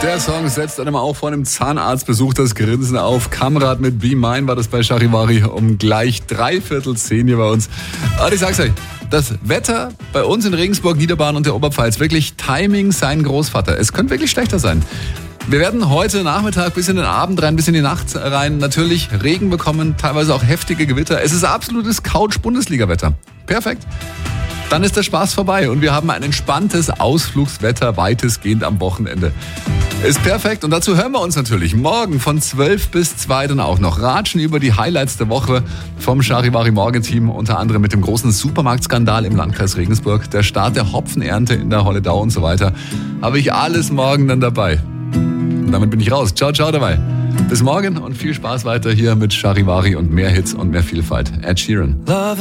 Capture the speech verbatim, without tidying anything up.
Der Song setzt einem auch vor einem Zahnarztbesuch das Grinsen auf. Kamrat mit Be Mine war das bei Charivari um gleich dreiviertel zehn hier bei uns. Und ich sag's euch, das Wetter bei uns in Regensburg, Niederbayern und der Oberpfalz, wirklich Timing sein Großvater. Es könnte wirklich schlechter sein. Wir werden heute Nachmittag bis in den Abend rein, bis in die Nacht rein natürlich Regen bekommen, teilweise auch heftige Gewitter. Es ist absolutes Couch-Bundesliga-Wetter. Perfekt. Dann ist der Spaß vorbei und wir haben ein entspanntes Ausflugswetter weitestgehend am Wochenende. Ist perfekt und dazu hören wir uns natürlich morgen von zwölf bis zwei dann auch noch ratschen über die Highlights der Woche vom Charivari Morgenteam, unter anderem mit dem großen Supermarktskandal im Landkreis Regensburg, der Start der Hopfenernte in der Holledau und so weiter. Habe ich alles morgen dann dabei. Und damit bin ich raus. Ciao, ciao dabei. Bis morgen und viel Spaß weiter hier mit Charivari und mehr Hits und mehr Vielfalt. Ed Sheeran.